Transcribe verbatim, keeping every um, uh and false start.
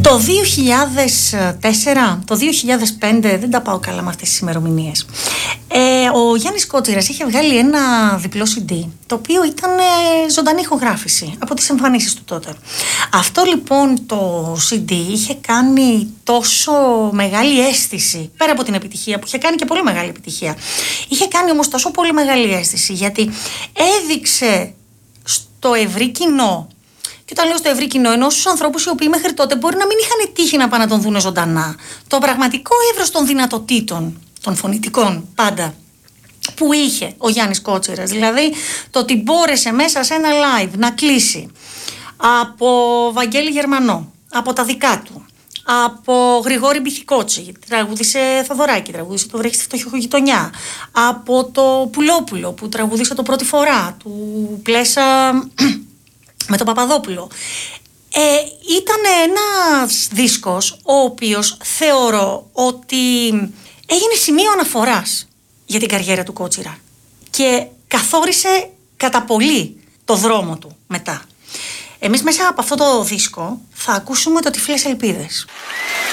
Το δύο χιλιάδες τέσσερα, το δύο χιλιάδες πέντε, δεν τα πάω καλά με αυτές τις ημερομηνίες. Ε, ο Γιάννης Κότσιρας είχε βγάλει ένα διπλό σι ντι, το οποίο ήταν ε, ζωντανή ηχογράφηση από τις εμφανίσεις του τότε. Αυτό λοιπόν το σι ντι είχε κάνει τόσο μεγάλη αίσθηση, πέρα από την επιτυχία που είχε κάνει και πολύ μεγάλη επιτυχία. Είχε κάνει όμως τόσο πολύ μεγάλη αίσθηση, γιατί έδειξε στο ευρύ κοινό. Και όταν λέω στο ευρύ κοινό, εννοώ στους ανθρώπους οι οποίοι μέχρι τότε μπορεί να μην είχαν τύχει να πάνε να τον δούνε ζωντανά, το πραγματικό εύρος των δυνατοτήτων, των φωνητικών πάντα, που είχε ο Γιάννης Κότσιρας. Δηλαδή το ότι μπόρεσε μέσα σε ένα live να κλείσει από Βαγγέλη Γερμανό, από τα δικά του, από Γρηγόρη Μπιθικότσι, τραγούδισε Θοδωράκη, τραγούδισε το Βρέχει στη φτωχογειτονιά, από το Πουλόπουλο που τραγούδισε το πρώτη φορά, του Πλέσα με τον Παπαδόπουλο. Ε, ήταν ένας δίσκος ο οποίος θεωρώ ότι έγινε σημείο αναφοράς για την καριέρα του Κότσιρα και καθόρισε κατά πολύ το δρόμο του μετά. Εμείς μέσα από αυτό το δίσκο θα ακούσουμε το Τυφλές Ελπίδες.